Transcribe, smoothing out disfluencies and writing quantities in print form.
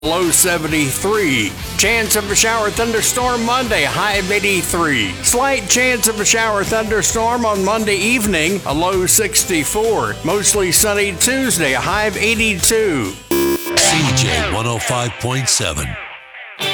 low 73. Chance of a shower thunderstorm Monday, high of 83. Slight chance of a shower thunderstorm on Monday evening, a low 64. Mostly sunny Tuesday, a high of 82. CJ 105.7.